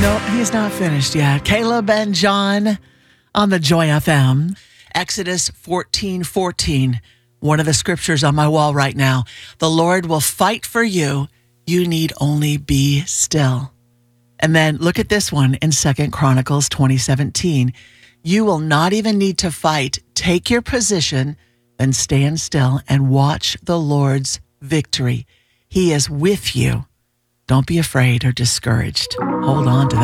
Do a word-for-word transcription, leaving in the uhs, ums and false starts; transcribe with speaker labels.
Speaker 1: No, he's not finished yet. Caleb and John on the Joy F M. Exodus fourteen fourteen, one of the scriptures on my wall right now. The Lord will fight for you. You need only be still. And then look at this one in Second Chronicles twenty seventeen. You will not even need to fight. Take your position, then stand still and watch the Lord's victory. He is with you. Don't be afraid or discouraged. Hold on to that.